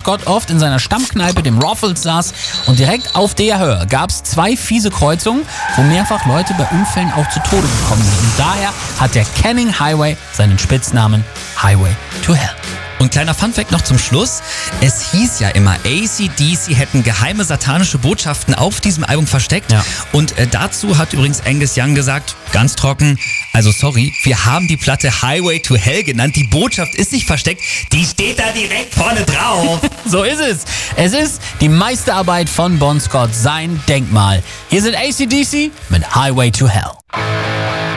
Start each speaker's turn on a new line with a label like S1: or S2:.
S1: Scott oft in seiner Stammkneipe, dem Ruffles, saß und direkt auf der Höhe gab es 2 fiese Kreuzungen, wo mehrfach Leute bei Unfällen auch zu Tode gekommen sind. Und daher hat der Canning Highway seinen Spitznamen Highway to Hell.
S2: Und kleiner Funfact noch zum Schluss. Es hieß ja immer, AC/DC hätten geheime satanische Botschaften auf diesem Album versteckt.
S1: Ja.
S2: Und dazu hat übrigens Angus Young gesagt, ganz trocken, also sorry, wir haben die Platte Highway to Hell genannt. Die Botschaft ist nicht versteckt, die steht da direkt vorne drauf.
S1: So ist es. Es ist die Meisterarbeit von Bon Scott, sein Denkmal. Hier sind AC/DC mit Highway to Hell.